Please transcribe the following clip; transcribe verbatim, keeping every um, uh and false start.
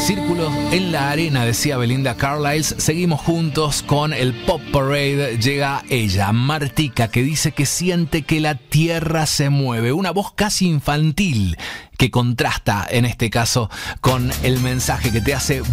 Círculos en la arena, decía Belinda Carlisle. Seguimos juntos con el Pop Parade. Llega ella, Martika, que dice que siente que la tierra se mueve. Una voz casi infantil que contrasta en este caso con el mensaje que te hace